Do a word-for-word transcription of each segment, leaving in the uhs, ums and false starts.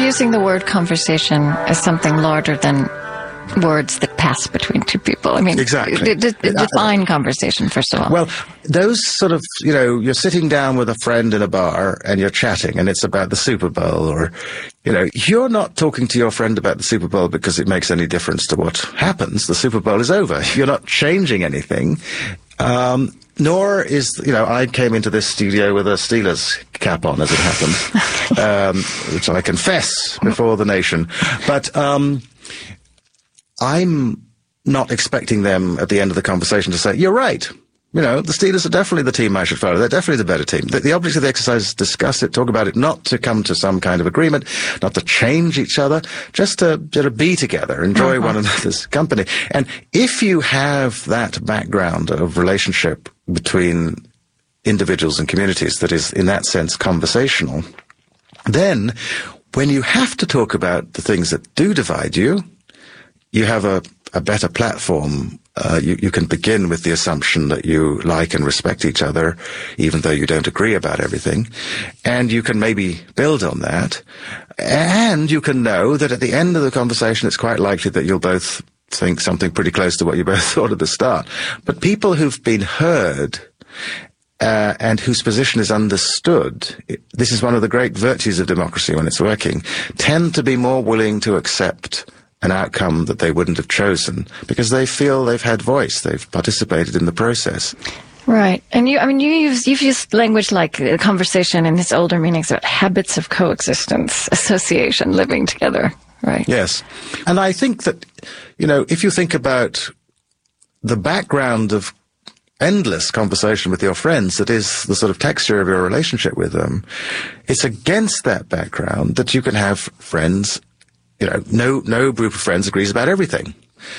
using the word conversation as something larger than words that pass between two people. I mean, exactly. D- d- define conversation, first of all. Well, those sort of, you know, you're sitting down with a friend in a bar and you're chatting and it's about the Super Bowl, or, you know, you're not talking to your friend about the Super Bowl because it makes any difference to what happens. The Super Bowl is over. You're not changing anything. Um, nor is, you know, I came into this studio with a Steelers cap on, as it happened, um, which I confess before the nation. But, um, I'm not expecting them at the end of the conversation to say, you're right. You know, the Steelers are definitely the team I should follow. They're definitely the better team. The, the object of the exercise is discuss it, talk about it, not to come to some kind of agreement, not to change each other, just to, to be together, enjoy uh-huh. one another's company. And if you have that background of relationship between individuals and communities that is, in that sense, conversational, then when you have to talk about the things that do divide you, you have a, a better platform. Uh, you, you can begin with the assumption that you like and respect each other, even though you don't agree about everything. And you can maybe build on that. And you can know that at the end of the conversation, it's quite likely that you'll both think something pretty close to what you both thought at the start. But people who've been heard Uh, and whose position is understood, this is one of the great virtues of democracy when it's working, tend to be more willing to accept an outcome that they wouldn't have chosen because they feel they've had voice, they've participated in the process. Right. And you, I mean, you use, you've used language like a conversation in its older meanings about habits of coexistence, association, living together, right? Yes. And I think that, you know, if you think about the background of endless conversation with your friends, that is the sort of texture of your relationship with them, it's against that background that you can have friends. You know, no, no group of friends agrees about everything.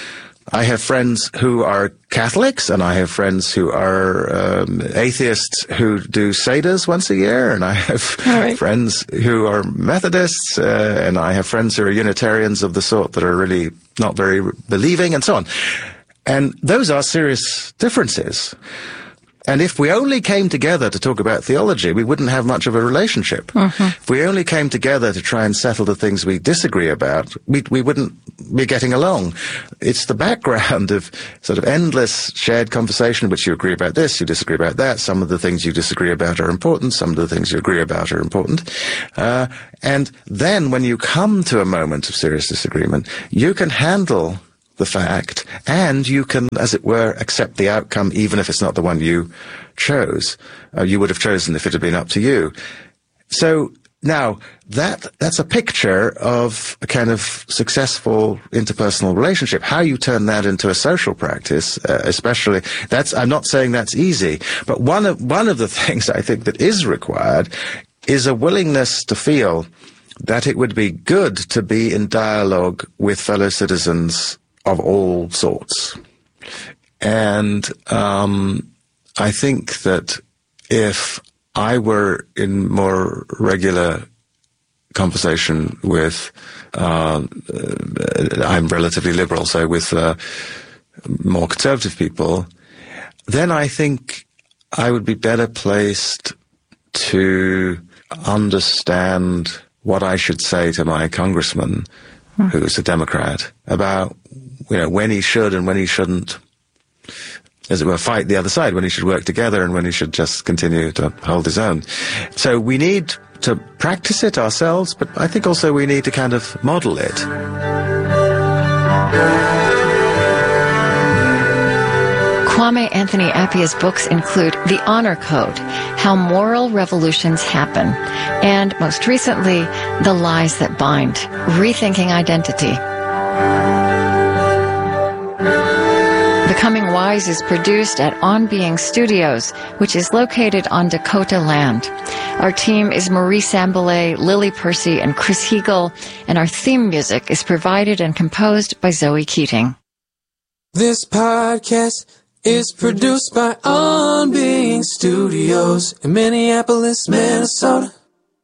I have friends who are Catholics, and I have friends who are um, atheists who do seders once a year, and I have right. friends who are Methodists, uh, and I have friends who are Unitarians of the sort that are really not very believing, and so on. And those are serious differences. And if we only came together to talk about theology, we wouldn't have much of a relationship. Mm-hmm. If we only came together to try and settle the things we disagree about, we, we wouldn't be getting along. It's the background of sort of endless shared conversation in which you agree about this, you disagree about that. Some of the things you disagree about are important. Some of the things you agree about are important. Uh, and then when you come to a moment of serious disagreement, you can handle the fact, and you can, as it were, accept the outcome, even if it's not the one you chose. Uh, you would have chosen if it had been up to you. So now that that's a picture of a kind of successful interpersonal relationship. How you turn that into a social practice, uh, especially, that's, I'm not saying that's easy, but one of one of the things I think that is required is a willingness to feel that it would be good to be in dialogue with fellow citizens of all sorts. And um, I think that if I were in more regular conversation with, uh, I'm relatively liberal, so with uh, more conservative people, then I think I would be better placed to understand what I should say to my congressman, hmm. who's a Democrat, about, you know, when he should and when he shouldn't, as it were, fight the other side, when he should work together and when he should just continue to hold his own. So we need to practice it ourselves, but I think also we need to kind of model it. Kwame Anthony Appiah's books include The Honor Code, How Moral Revolutions Happen, and most recently, The Lies That Bind, Rethinking Identity. Becoming Wise is produced at On Being Studios, which is located on Dakota land. Our team is Marie Sambalay, Lily Percy, and Chris Heagle, and our theme music is provided and composed by Zoe Keating. This podcast is produced by On Being Studios in Minneapolis, Minnesota.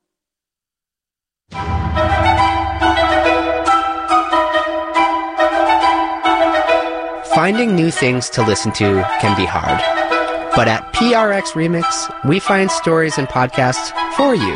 Finding new things to listen to can be hard. But at P R X Remix, we find stories and podcasts for you.